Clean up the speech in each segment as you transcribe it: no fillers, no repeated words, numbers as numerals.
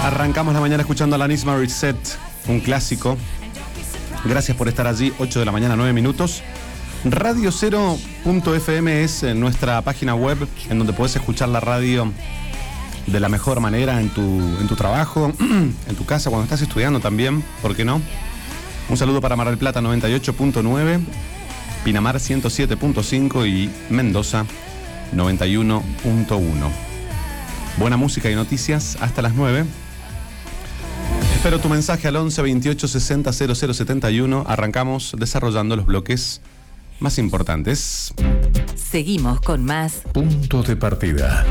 Arrancamos la mañana escuchando a Alanis Morissette, un clásico. Gracias por estar allí, 8 de la mañana, 9 minutos. Radio0.fm es nuestra página web en donde puedes escuchar la radio de la mejor manera en tu trabajo, en tu casa, cuando estás estudiando también, ¿por qué no? Un saludo para Mar del Plata 98.9, Pinamar 107.5 y Mendoza 91.1. Buena música y noticias hasta las 9. Espero tu mensaje al 11 28 60 0071. Arrancamos desarrollando los bloques más importantes. Seguimos con más Punto de partida.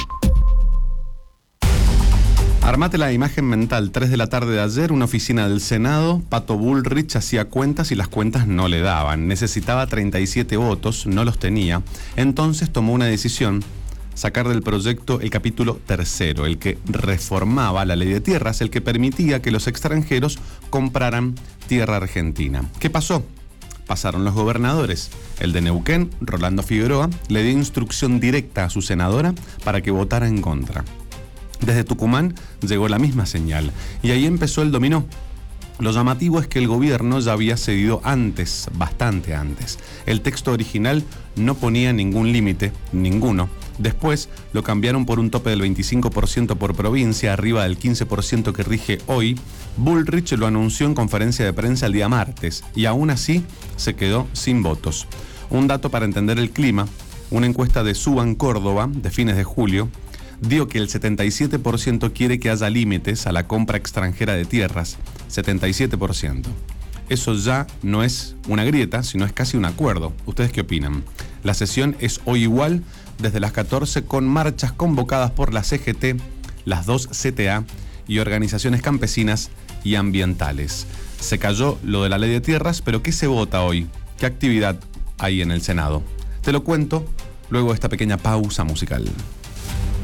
Armate la imagen mental. 3 de la tarde de ayer, una oficina del Senado. Pato Bullrich hacía cuentas y las cuentas no le daban. Necesitaba 37 votos, no los tenía. Entonces tomó una decisión: sacar del proyecto el capítulo tercero, el que reformaba la ley de tierras, el que permitía que los extranjeros compraran tierra argentina. ¿Qué pasó? Pasaron los gobernadores. El de Neuquén, Rolando Figueroa, le dio instrucción directa a su senadora para que votara en contra. Desde Tucumán llegó la misma señal y ahí empezó el dominó. Lo llamativo es que el gobierno ya había cedido antes, bastante antes. El texto original no ponía ningún límite, ninguno. Después lo cambiaron por un tope del 25% por provincia, arriba del 15% que rige hoy. Bullrich lo anunció en conferencia de prensa el día martes y aún así se quedó sin votos. Un dato para entender el clima: una encuesta de Suban Córdoba de fines de julio dio que el 77% quiere que haya límites a la compra extranjera de tierras. 77%. Eso ya no es una grieta, sino es casi un acuerdo. ¿Ustedes qué opinan? La sesión es hoy igual, desde las 14, con marchas convocadas por la CGT, las dos CTA y organizaciones campesinas y ambientales. Se cayó lo de la ley de tierras, pero ¿qué se vota hoy? ¿Qué actividad hay en el Senado? Te lo cuento luego de esta pequeña pausa musical.